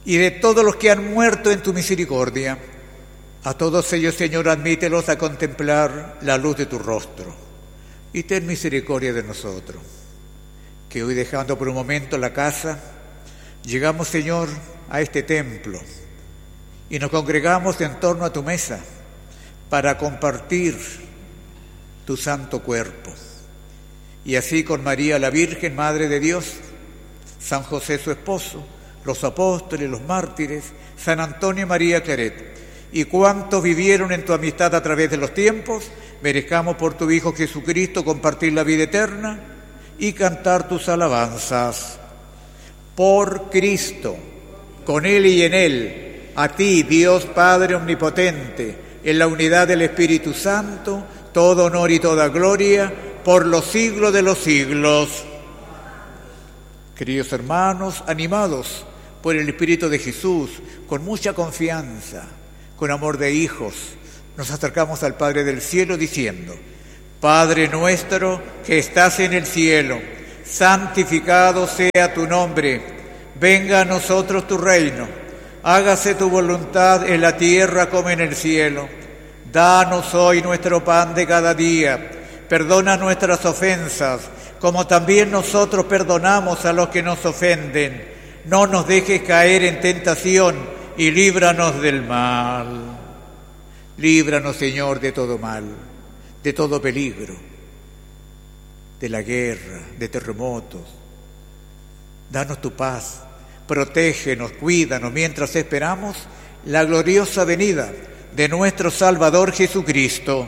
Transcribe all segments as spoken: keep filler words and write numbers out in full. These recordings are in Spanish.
y de todos los que han muerto en tu misericordia. A todos ellos, Señor, admítelos a contemplar la luz de tu rostro, y ten misericordia de nosotros, que hoy, dejando por un momento la casa, llegamos, Señor, a este templo y nos congregamos en torno a tu mesa para compartir tu santo cuerpo. Y así con María la Virgen, Madre de Dios, San José su esposo, los apóstoles, los mártires, San Antonio y María Claret, y cuantos vivieron en tu amistad a través de los tiempos, merezcamos por tu Hijo Jesucristo compartir la vida eterna y cantar tus alabanzas. Por Cristo, con Él y en Él, a ti, Dios Padre Omnipotente, en la unidad del Espíritu Santo, todo honor y toda gloria, por los siglos de los siglos. Queridos hermanos, animados por el Espíritu de Jesús, con mucha confianza, con amor de hijos, nos acercamos al Padre del cielo diciendo: Padre nuestro que estás en el cielo, santificado sea tu nombre, venga a nosotros tu reino, hágase tu voluntad en la tierra como en el cielo. Danos hoy nuestro pan de cada día, perdona nuestras ofensas, como también nosotros perdonamos a los que nos ofenden. No nos dejes caer en tentación y líbranos del mal. Líbranos, Señor, de todo mal, de todo peligro, de la guerra, de terremotos. Danos tu paz, protégenos, cuídanos mientras esperamos la gloriosa venida de nuestro Salvador Jesucristo.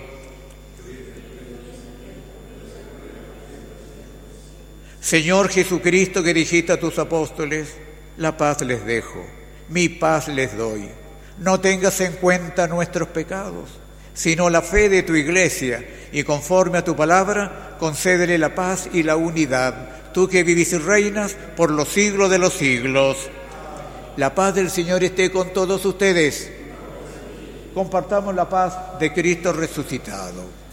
Señor Jesucristo, que dijiste a tus apóstoles: la paz les dejo, mi paz les doy. No tengas en cuenta nuestros pecados, sino la fe de tu Iglesia, y conforme a tu palabra, concédele la paz y la unidad, tú que vivís y reinas por los siglos de los siglos. La paz del Señor esté con todos ustedes. Compartamos la paz de Cristo resucitado.